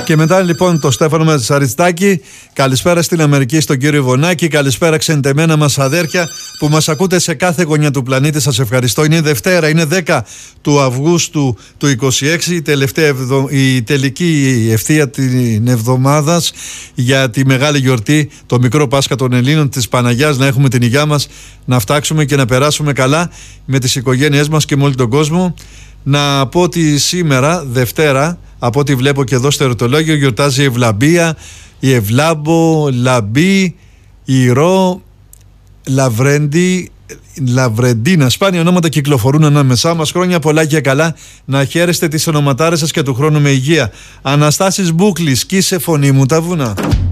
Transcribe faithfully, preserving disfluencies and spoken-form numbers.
Και μετά λοιπόν το Στέφανο Ματσαριστάκη. Καλησπέρα στην Αμερική στον κύριο Βονάκη. Καλησπέρα ξεντεμένα μας αδέρφια που μας ακούτε σε κάθε γωνιά του πλανήτη. Σας ευχαριστώ. Είναι Δευτέρα, είναι δέκα του Αυγούστου του είκοσι έξι, η, τελευταία ευδο... η τελική ευθεία την εβδομάδας για τη μεγάλη γιορτή, το μικρό Πάσχα των Ελλήνων, της Παναγιάς. Να έχουμε την υγειά μας, να φτάξουμε και να περάσουμε καλά με τις οικογένειές μας και με όλο τον κόσμο. Να πω ότι σήμερα, Δευτέρα, από ό,τι βλέπω και εδώ στο ερωτολόγιο, γιορτάζει η Ευλαμπία, η Ευλάμπο, Λαμπή, η Ρο, Λαβρέντι, Λαβρεντίνα. Σπάνια ονόματα κυκλοφορούν ανάμεσά μας. Χρόνια πολλά και καλά. Να χαίρεστε τις ονοματάρες σας και του χρόνου με υγεία. Αναστάσεις Μπούκλης, κύσε φωνή μου τα βουνά.